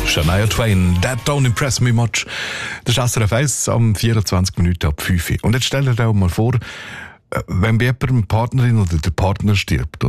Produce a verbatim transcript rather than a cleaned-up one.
Shania Twain, That Don't Impress Me Much. Das ist S R F eins am vierundzwanzig Minuten ab fünf Uhr. Und jetzt stell dir auch mal vor, wenn bei jemandem die Partnerin oder der Partner stirbt.